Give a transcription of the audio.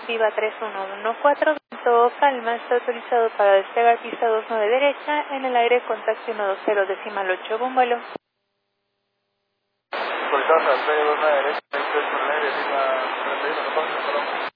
Viva 3114, viento calma, está autorizado para despegar pista 29 derecha, en el aire contacto 120 decimal 8, buen vuelo. Autorizado para despegue 29 derecha, 3 con el aire, decimal 31,